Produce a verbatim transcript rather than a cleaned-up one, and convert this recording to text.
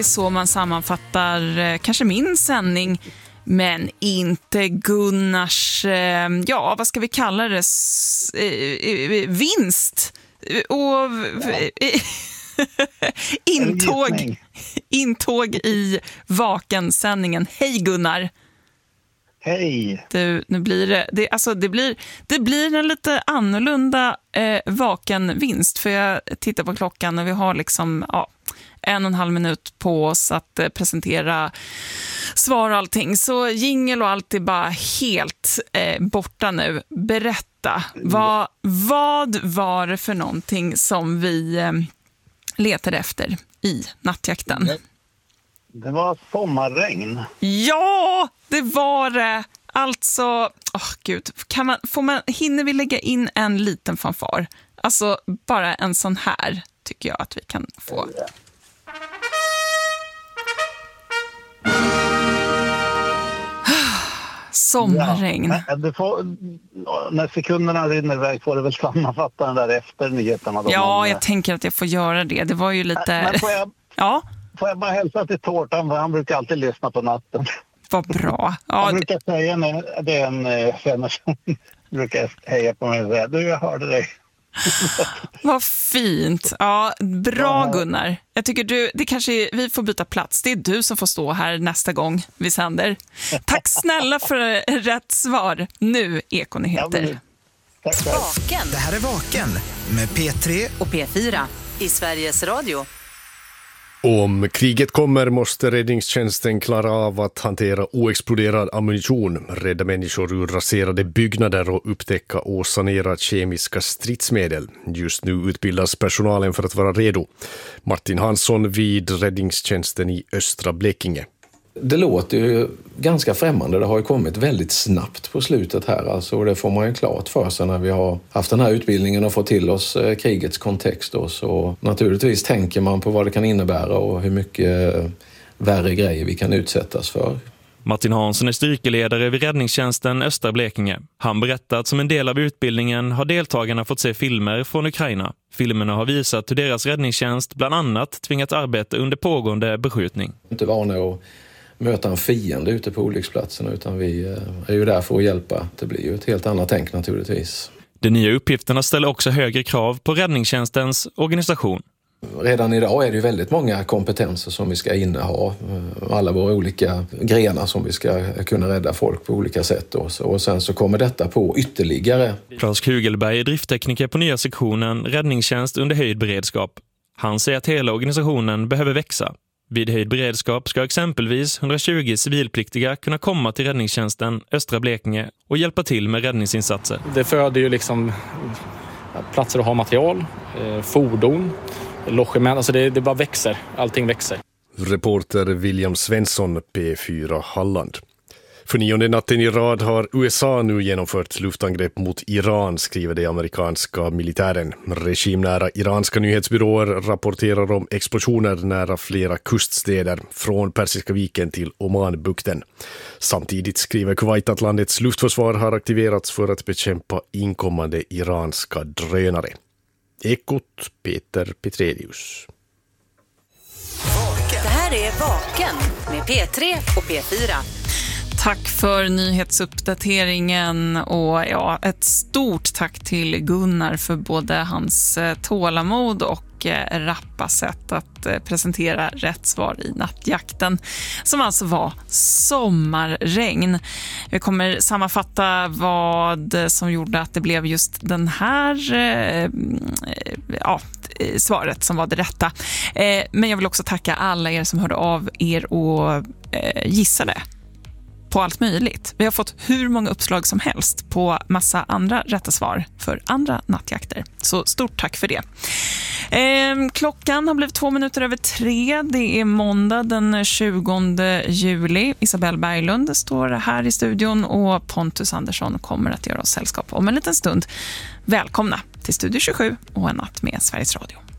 Så man sammanfattar eh, kanske min sändning, men inte Gunnars, eh, ja vad ska vi kalla det, S- eh, vinst och eh, intåg, intåg i Vaken-sändningen. Hej Gunnar! Hej! Du, nu blir det, det, alltså det, blir, det blir en lite annorlunda eh, Vaken-vinst, för jag tittar på klockan och vi har liksom ja, en och en halv minut på oss att eh, presentera svar och allting. Så jingle och allt är bara helt eh, borta nu. Berätta, vad, vad var det för någonting som vi eh, letade efter i nattjakten? Det, det var sommarregn. Ja, det var det. Alltså, åh gud, kan man, får man, hinner vi lägga in en liten fanfar? Alltså, bara en sån här tycker jag att vi kan få. Sommarregn. Ja, du får, när sekunderna rinner iväg får du väl sammanfatta den där efter nyheterna. Ja, man, jag tänker att jag får göra det. Det var ju lite... Men får, jag, ja. får jag bara hälsa till Tårtan, för han brukar alltid lyssna på natten. Vad bra. Ja, han brukar säga när det är en vän som brukar heja på mig och säga, du, jag hörde dig. Vad fint. Ja, bra Gunnar. Jag tycker du, det kanske vi får byta plats. Det är du som får stå här nästa gång vi sänder. Tack snälla för rätt svar. Nu Ekonyheter. Ja, tack, tack. Vaken. Det här är Vaken med P tre och P fyra i Sveriges Radio. Om kriget kommer måste räddningstjänsten klara av att hantera oexploderad ammunition, rädda människor ur raserade byggnader och upptäcka och sanera kemiska stridsmedel. Just nu utbildas personalen för att vara redo. Martin Hansson vid räddningstjänsten i östra Blekinge. Det låter ju ganska främmande. Det har ju kommit väldigt snabbt på slutet här. Alltså, och det får man ju klart för sig när vi har haft den här utbildningen och fått till oss eh, krigets kontext. Då. Så naturligtvis tänker man på vad det kan innebära och hur mycket eh, värre grejer vi kan utsättas för. Martin Hansson är styrkeledare vid räddningstjänsten Östra Blekinge. Han berättar att som en del av utbildningen har deltagarna fått se filmer från Ukraina. Filmerna har visat hur deras räddningstjänst bland annat tvingat arbeta under pågående beskjutning. Inte vana att möta en fiende ute på olycksplatserna, utan vi är ju där för att hjälpa. Det blir ju ett helt annat tänk naturligtvis. De nya uppgifterna ställer också högre krav på räddningstjänstens organisation. Redan idag är det ju väldigt många kompetenser som vi ska inneha. Alla våra olika grenar som vi ska kunna rädda folk på olika sätt. Och sen så kommer detta på ytterligare. Claes Kugelberg är drifttekniker på nya sektionen Räddningstjänst under höjd beredskap. Han säger att hela organisationen behöver växa. Vid höjd beredskap ska exempelvis hundratjugo civilpliktiga kunna komma till räddningstjänsten Östra Blekinge och hjälpa till med räddningsinsatser. Det föder ju liksom platser att ha material, fordon, logement, alltså det, det bara växer, allting växer. Reporter William Svensson, P fyra Halland. För nionde natten i rad har U S A nu genomfört luftangrepp mot Iran, skriver det amerikanska militären. Regimnära iranska nyhetsbyråer rapporterar om explosioner nära flera kuststäder från Persiska viken till Omanbukten. Samtidigt skriver Kuwait att landets luftförsvar har aktiverats för att bekämpa inkommande iranska drönare. Ekot Peter Petrelius. Det här är Vaken med P tre och P fyra. Tack för nyhetsuppdateringen och ja, ett stort tack till Gunnar för både hans tålamod och rappa sätt att presentera rätt svar i nattjakten, som alltså var sommarregn. Vi kommer sammanfatta vad som gjorde att det blev just den här ja, svaret som var det rätta. Men jag vill också tacka alla er som hörde av er och gissade på allt möjligt. Vi har fått hur många uppslag som helst på massa andra rätta svar för andra nattjakter. Så stort tack för det. Eh, klockan har blivit två minuter över tre. Det är måndag den tjugonde juli. Isabelle Berglund står här i studion och Pontus Andersson kommer att göra oss sällskap om en liten stund. Välkomna till Studio tjugosju och en natt med Sveriges Radio.